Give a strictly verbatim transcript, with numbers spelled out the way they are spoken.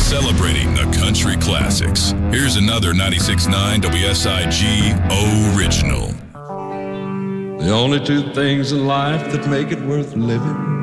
celebrating the country classics. Here's another ninety-six point nine W S I G original. The only two things in life that make it worth living